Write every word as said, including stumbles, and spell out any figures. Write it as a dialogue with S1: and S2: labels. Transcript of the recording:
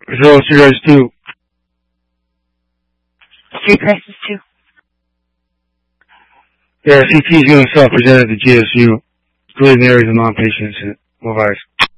S1: Results, you guys too.
S2: Three prices too.
S1: Yeah, C T is going to self-present at the G S U. Related areas of non-patient incident. Well, virus.